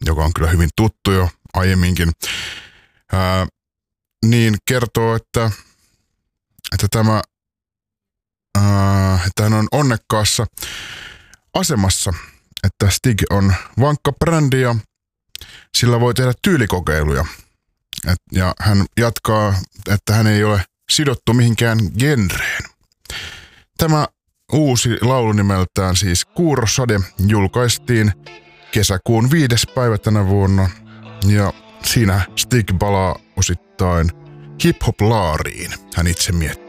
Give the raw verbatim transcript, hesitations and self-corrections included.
joka on kyllä hyvin tuttu jo aiemminkin, ää, niin kertoo, että, että, tämä, ää, että hän on onnekkaassa asemassa, että Stig on vankka brändi ja sillä voi tehdä tyylikokeiluja. Et, ja hän jatkaa, että hän ei ole sidottu mihinkään genreen. Tämä uusi laulu nimeltään siis Kuurosade julkaistiin kesäkuun viides päivä tänä vuonna. Ja siinä Stig palaa osittain hip-hop-laariin, hän itse miettii.